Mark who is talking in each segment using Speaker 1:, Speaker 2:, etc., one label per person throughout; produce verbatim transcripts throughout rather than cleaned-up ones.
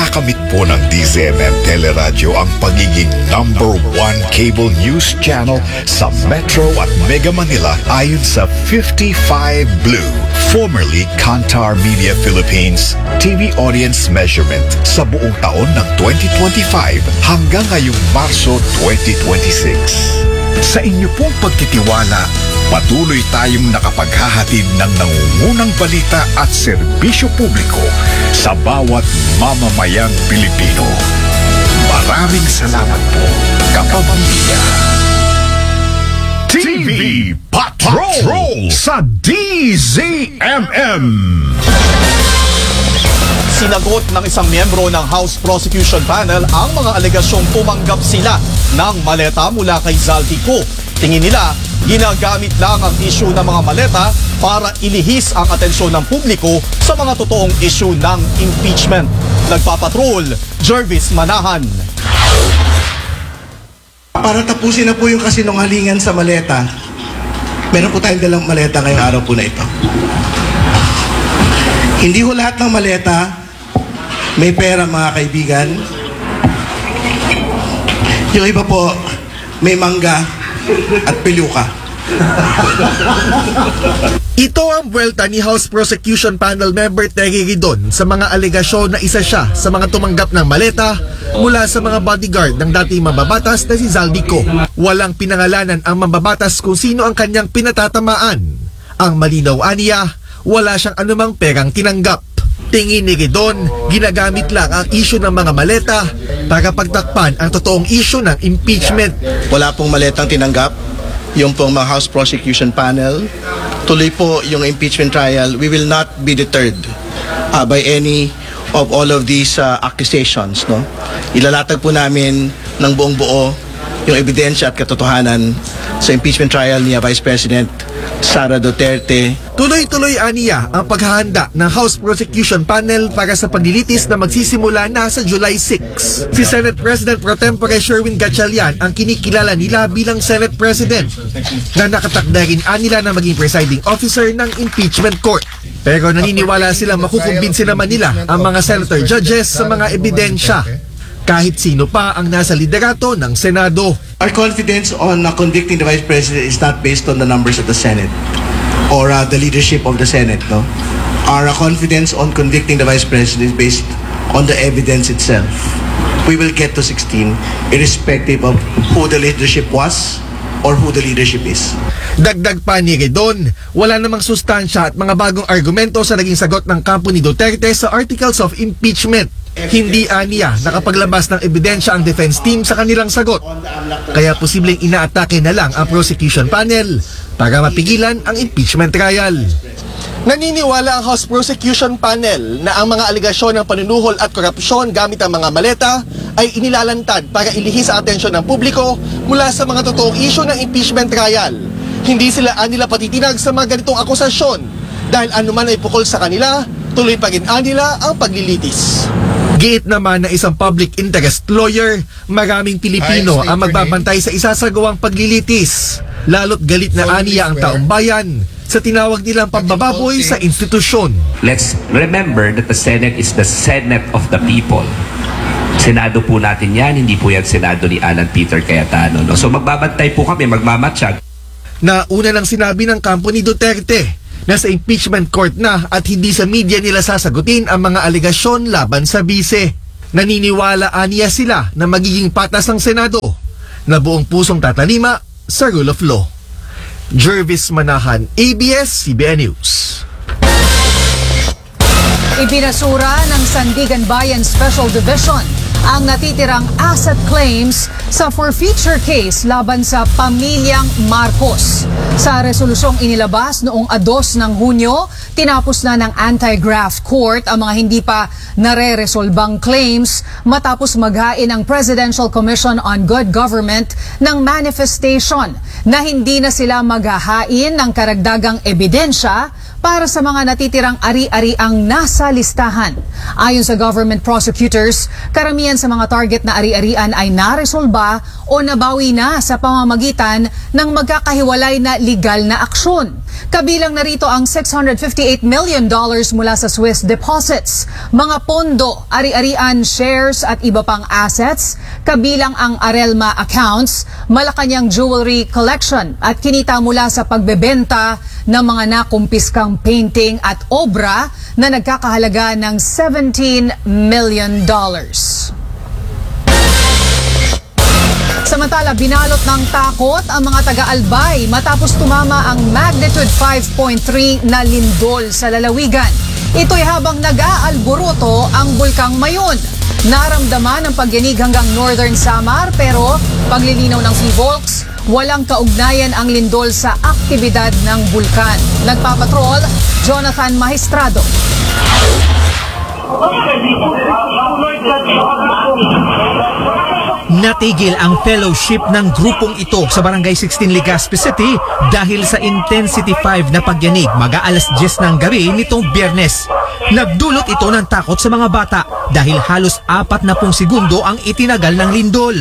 Speaker 1: Nakamit po ng D Z M M Teleradyo ang pagiging number one cable news channel sa Metro at Mega Manila ayon sa fifty-five Blue, formerly Kantar Media Philippines T V audience measurement sa buong taon ng twenty twenty-five hanggang ngayong Marso twenty twenty-six. Sa inyo pong pagtitiwala, patuloy tayong nakapaghahatid ng nangungunang balita at serbisyo publiko sa bawat mamamayang Pilipino. Maraming salamat po, kapamilya. T V Patrol sa D Z M M.
Speaker 2: Sinagot ng isang miyembro ng House Prosecution Panel ang mga alegasyong tumanggap sila ng maleta mula kay Zaldico. Tingin nila, ginagamit lang ang issue ng mga maleta para ilihis ang atensyon ng publiko sa mga totoong issue ng impeachment. Nagpapatrol, Jervis Manahan.
Speaker 3: Para tapusin na po yung kasinungalingan sa maleta, meron po tayong dalang maleta ngayong araw po na ito. Hindi ho lahat ng maleta may pera, mga kaibigan. Yung iba po may mangga at piluka.
Speaker 4: Ito ang buwelta ni House Prosecution Panel member Terry Ridon sa mga alegasyon na isa siya sa mga tumanggap ng maleta mula sa mga bodyguard ng dating mambabatas na si Zaldico. Walang pinangalanan ang mambabatas kung sino ang kanyang pinatatamaan. Ang malinaw aniya, wala siyang anumang perang tinanggap. Tingin ni Ridon, ginagamit lang ang issue ng mga maleta para pagtakpan ang totoong issue ng impeachment.
Speaker 3: Wala pong maletang tinanggap yung pong mga House Prosecution Panel. Tuloy po yung impeachment trial. We will not be deterred uh, by any of all of these uh, accusations. No? Ilalatag po namin ng buong buo yung ebidensya at katotohanan sa impeachment trial ni Vice President Sara Duterte.
Speaker 4: Tuloy-tuloy aniya ang paghahanda ng House Prosecution Panel para sa paglilitis na magsisimula na sa July sixth. Si Senate President Pro Tempore Sherwin Gatchalian ang kinikilala nila bilang Senate President na nakatakda rin anila na maging presiding officer ng impeachment court. Pero naniniwala silang makukumbinsi naman nila ang mga senator judges sa mga ebidensya kahit sino pa ang nasa liderato ng Senado.
Speaker 3: Our confidence on uh, convicting the Vice President is not based on the numbers of the Senate or uh, the leadership of the Senate. No? Our uh, confidence on convicting the Vice President is based on the evidence itself. We will get to sixteen irrespective of who the leadership was or who the leadership is.
Speaker 4: Dagdag pa ni Ridon, wala namang sustansya at mga bagong argumento sa naging sagot ng kampo ni Duterte sa articles of impeachment. Hindi aniya nakapaglabas ng ebidensya ang defense team sa kanilang sagot. Kaya posibleng inaatake na lang ang prosecution panel para mapigilan ang impeachment trial. Naniniwala ang House Prosecution Panel na ang mga aligasyon ng panunuhol at korupsyon gamit ang mga maleta ay inilalantad para ilihis ang atensyon ng publiko mula sa mga totoong issue ng impeachment trial. Hindi sila anila patitinag sa mga ganitong akusasyon dahil anuman ay pukol sa kanila, tuloy pa rin anila ang paglilitis. Giit naman na isang public interest lawyer, maraming Pilipino ang magbabantay sa isasagawang paglilitis. Lalo't galit na aniya ang taong bayan sa tinawag nilang pambababoy sa institusyon.
Speaker 5: Let's remember that the Senate is the Senate of the people. Senado po natin yan, hindi po yan Senado ni Alan Peter Cayetano. No? So magbabantay po kami, magmamatsyag.
Speaker 4: Nauna nang sinabi ng kampo ni Duterte na sa impeachment court na at hindi sa media nila sasagutin ang mga alegasyon laban sa bise. Naniniwala aniya sila na magiging patas ng Senado na buong pusong tatalima sa rule of law. Jervis Manahan, A B S C B N News.
Speaker 6: Ibinasura ng Sandigan Bayan Special Division ang natitirang asset claims sa forfeiture case laban sa pamilyang Marcos. Sa resolusyong inilabas noong dos ng Hunyo, tinapos na ng anti-graft court ang mga hindi pa nare-resolbang claims matapos maghain ang Presidential Commission on Good Government ng manifestation na hindi na sila maghahain ng karagdagang ebidensya para sa mga natitirang ari-ariang nasa listahan. Ayon sa government prosecutors, karamihan sa mga target na ari-arian ay naresolba o nabawi na sa pamamagitan ng magkakahiwalay na legal na aksyon. Kabilang na rito ang six hundred fifty-eight million dollars mula sa Swiss deposits, mga pondo, ari-arian, shares at iba pang assets, kabilang ang Arelma accounts, Malacanang jewelry collection at kinita mula sa pagbebenta ng mga nakumpiskang painting at obra na nagkakahalaga ng seventeen million dollars. Samantala, binalot ng takot ang mga taga-Albay matapos tumama ang magnitude five point three na lindol sa lalawigan. Ito'y habang nag-aalboroto ang Bulkang Mayon. Naramdaman ang pagyanig hanggang Northern Samar pero paglilinaw ng Phivolcs, walang kaugnayan ang lindol sa aktibidad ng bulkan. Nagpapatrol, Jonathan Maestrado.
Speaker 7: Natigil ang fellowship ng grupong ito sa Barangay sixteen Legazpi City dahil sa intensity five na pagyanig mag-aalas diyes ng gabi nitong Biyernes. Nagdulot ito ng takot sa mga bata dahil halos apat na pung segundo ang itinagal ng lindol.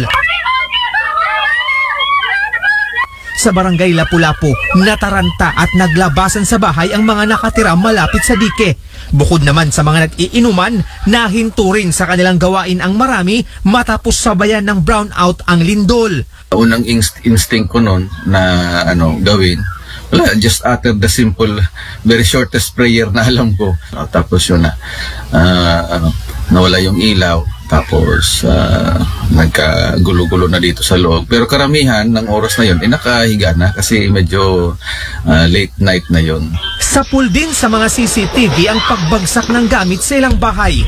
Speaker 7: Sa Barangay Lapu-Lapu, nataranta at naglabasan sa bahay ang mga nakatira malapit sa dike. Bukod naman sa mga nag-iinuman, nahinto rin sa kanilang gawain ang marami matapos sabayan ng brownout ang lindol.
Speaker 8: Unang inst- instinct ko noon na ano gawin, wala, just utter the simple, very shortest prayer na alam ko. Uh, tapos yun na, uh, ano, nawala yung ilaw. Tapos uh, nagkagulo-gulo na dito sa loob. Pero karamihan ng oras na yun, eh, nakahiga na kasi medyo uh, late night na yun.
Speaker 7: Sapul din sa mga C C T V ang pagbagsak ng gamit sa ilang bahay.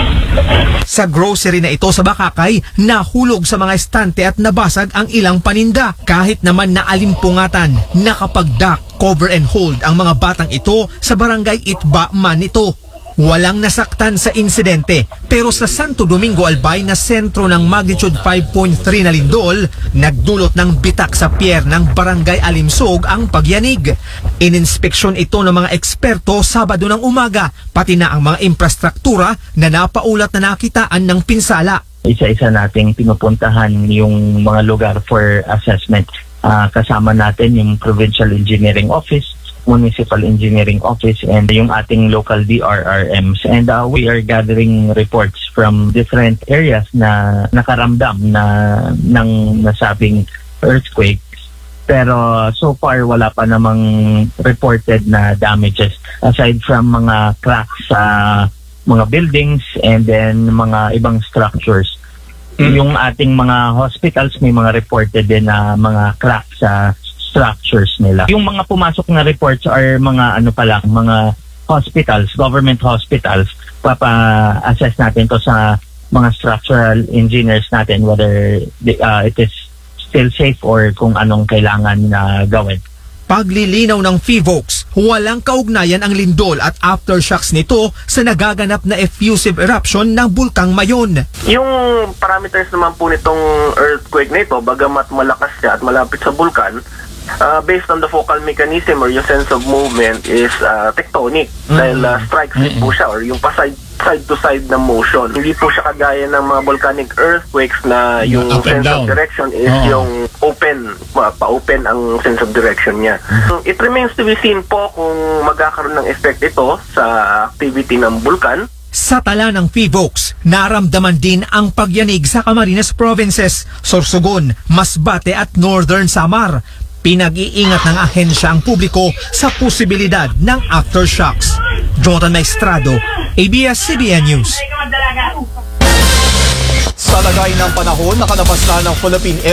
Speaker 7: Sa grocery na ito sa Bakakay, nahulog sa mga estante at nabasag ang ilang paninda. Kahit naman naalimpungatan, nakapag-duck, cover and hold ang mga batang ito sa Barangay Itba, Manito. Walang nasaktan sa insidente pero sa Santo Domingo Albay na sentro ng magnitude five point three na lindol, nagdulot ng bitak sa pier ng Barangay Alimsog ang pagyanig. Ininspeksyon ito ng mga eksperto Sabado ng umaga, pati na ang mga infrastruktura na napaulat na nakitaan ng pinsala.
Speaker 9: Isa-isa nating pinupuntahan yung mga lugar for assessment. Uh, kasama natin yung Provincial Engineering Office, Municipal Engineering Office, and yung ating local D R R Ms. And uh, we are gathering reports from different areas na nakaramdam na ng nasabing earthquake. Pero so far wala pa namang reported na damages aside from mga cracks sa mga buildings and then mga ibang structures. Mm. Yung ating mga hospitals may mga reported din na mga cracks sa structures nila. Yung mga pumasok na reports are mga ano pa lang, mga hospitals, government hospitals. Papa-assess natin to sa mga structural engineers natin whether uh, it is still safe or kung anong kailangan na gawin.
Speaker 7: Paglilinaw ng Phivolcs, walang kaugnayan ang lindol at aftershocks nito sa nagaganap na effusive eruption ng Bulkang Mayon.
Speaker 10: Yung parameters naman po nitong earthquake na ito, bagamat malakas siya at malapit sa bulkan, Uh, based on the focal mechanism or yung sense of movement is uh, tectonic. Mm-hmm. Dahil uh, strike slip po siya or yung pa-side side to side na motion. Hindi po siya kagaya ng mga volcanic earthquakes na yung
Speaker 11: up and
Speaker 10: sense
Speaker 11: down.
Speaker 10: of direction is oh. yung open, pa-open ang sense of direction niya. Mm-hmm. It remains to be seen po kung magkakaroon ng effect ito sa activity ng bulkan.
Speaker 7: Sa tala ng Phivolcs, naramdaman din ang pagyanig sa Camarines Provinces, Sorsogon, Masbate at Northern Samar. Pinag-iingat ng ahensya ang publiko sa posibilidad ng aftershocks. Jonathan Maestrado, A B S C B N News.
Speaker 2: Sa lagay ng panahon, nakalabas na ng Philippine